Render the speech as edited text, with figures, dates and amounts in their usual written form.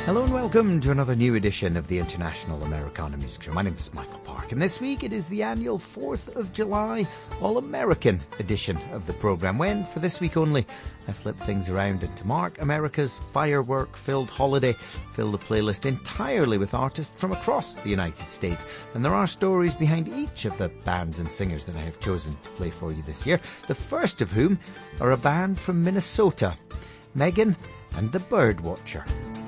Hello and welcome to another new edition of the International Americana Music Show. My name is Michael Park, and this week it is the annual 4th of July All-American edition of the programme, when, for this week only, I flip things around and to mark America's firework-filled holiday, fill the playlist entirely with artists from across the United States. And there are stories behind each of the bands and singers that I have chosen to play for you this year, the first of whom are a band from Minnesota, Megan and the Birdwatcher.